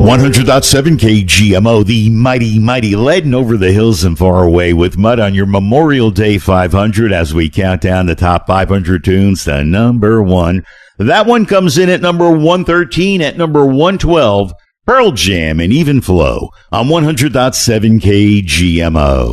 100.7 KGMO, the mighty, mighty leading over the hills and far away with Mud on your Memorial Day 500 as we count down the top 500 tunes to number one. That one comes in at number 113, at number 112, Pearl Jam and Even Flow on 100.7 KGMO.